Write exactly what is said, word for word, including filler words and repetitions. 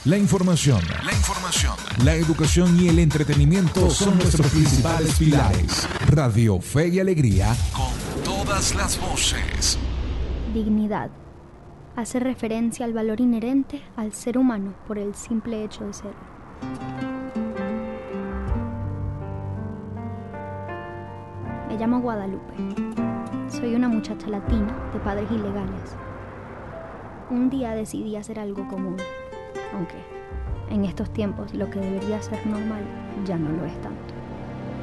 La información, la información, la educación y el entretenimiento son nuestros principales pilares. Radio Fe y Alegría con todas las voces. Dignidad. Hace referencia al valor inherente al ser humano por el simple hecho de serlo. Me llamo Guadalupe. Soy una muchacha latina de padres ilegales. Un día decidí hacer algo común, aunque en estos tiempos lo que debería ser normal ya no lo es tanto.